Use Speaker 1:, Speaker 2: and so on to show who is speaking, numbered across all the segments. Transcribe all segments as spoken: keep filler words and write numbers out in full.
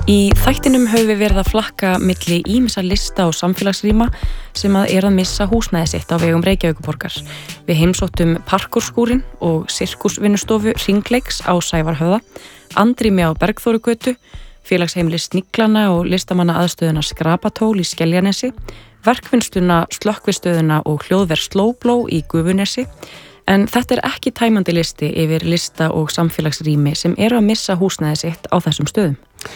Speaker 1: Í þættinum höfum við verið að flakka milli ýmissa lista og samfélagsrýma sem að er að missa húsnæði sitt á vegum Reykjavíkurborgar. Við heimsóttum parkúrskúrin og sirkusvinnustofu Hringleiks á Sævarhöfða, andrými á Bergþórugötu, félagsheimili Sniglana og listamanna aðstöðuna Skrapatól í Skeljanesi, verkvinnsluna Slökkvistöðuna og hljóðver Slowblow í Gufunesi. En þetta er ekki tæmandi listi yfir lista og samfélagsrými sem eru að missa húsnæði sitt á þessum stöðum.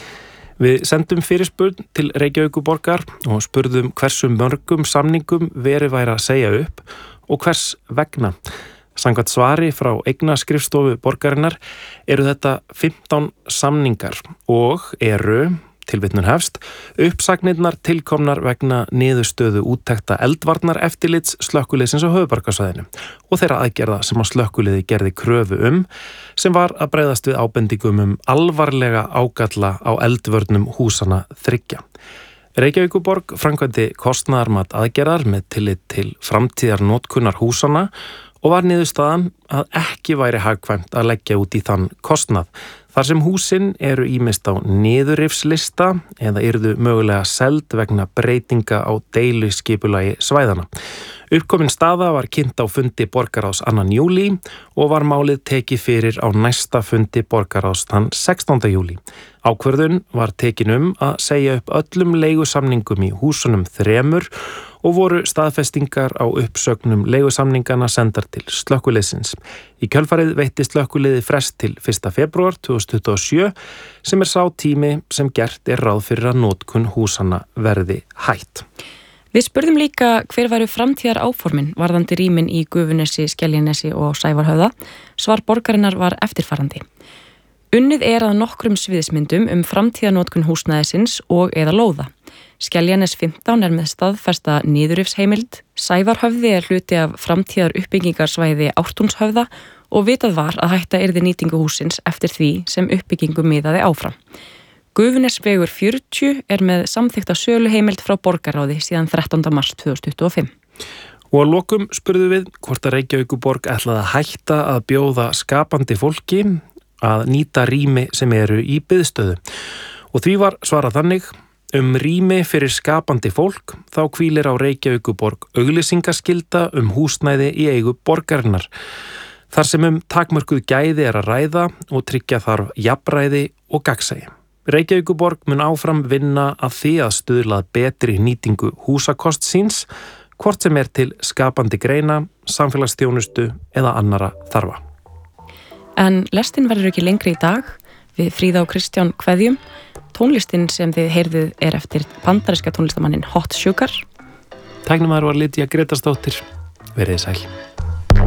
Speaker 2: Við sendum fyrirspurn til Reykjavíkurborgar og spurðum hversu mörgum samningum verið væri að segja upp og hvers vegna. Samkvæmt svari frá eignaskrifstofu borgarinnar eru þetta fimmtán samningar og eru, tilvitnun hefst, uppsagnirnar tilkomnar vegna niðurstöðu úttekta eldvarnar eftirlits slökkviliðsins á höfuðborgarsvæðinu og þeirra aðgerða sem að slökkviliði gerði kröfu um, sem var að bregðast við ábendingum um alvarlega ágalla á eldvörnum húsana þriggja. Reykjavíkurborg framkvæmdi kostnaðarmat aðgerðar með tillit til framtíðar notkunar húsana og var niðurstaðan að ekki væri hagkvæmt að leggja út í þann kostnað. Þar sem húsin eru ýmist á niðurrifslista eða yrðu mögulega seld vegna breytinga á deiluskipulagi svæðana. Uppkomin staða var kynnt á fundi borgarráðs annan júlí og var málið tekið fyrir á næsta fundi borgarráðs þann sextánda júlí. Ákvörðun var tekin um að segja upp öllum leigusamningum í húsunum þremur og voru staðfestingar á uppsögnum leigusamningana sendar til slökkviliðsins. Í kjölfarið veitti slökkviliði frest til fyrsta febrúar tvö þúsund tuttugu og sjö sem er sá tími sem gert er ráð fyrir að notkun húsana verði hætt.
Speaker 1: Við spurðum líka hver væru framtíðar áformin varðandi rýmin í Gufunesi, Skeljanesi og Sævarhöfða. Svar borgarinnar var eftirfarandi. Unnið er að nokkrum sviðsmyndum um framtíðarnotkun húsnæðisins og eða lóða. Skeljanes fimmtán er með staðfesta niðurrifsheimild, Sævarhöfði er hluti af framtíðar uppbyggingarsvæði Ártúnshöfða og vitað var að hætta yrði nýtingu húsins eftir því sem uppbyggingu miðaði áfram. Gufunesvegur fjörutíu er með samþykkta söluheimild frá borgarráði síðan þrettánda mars tvö þúsund tuttugu og fimm.
Speaker 2: Og að lokum spurðum við hvort að Reykjavíkurborg ætlaði að hætta að bjóða skapandi fólki að nýta rými sem eru í biðstöðu. Og því var svarað þannig: um rými fyrir skapandi fólk þá hvílir á Reykjavíkurborg auglýsingaskylda um húsnæði í eigu borgarinnar. Þar sem um takmörkuð gæði er að ræða og tryggja þarf jafnræði og gagnsæi. Reykjavíkurborg mun áfram vinna að því að stuðla að betri nýtingu húsakost síns, hvort sem er til skapandi greina, samfélagsþjónustu eða annara þarfa.
Speaker 1: En lestin verður ekki lengri í dag. Við Fríða og Kristján kveðjum. Tónlistin sem þið heyrðuð er eftir bandaríska tónlistamannin Hot Sugar.
Speaker 2: Tæknimaður var Lydia Grétarsdóttir. Verið sæl.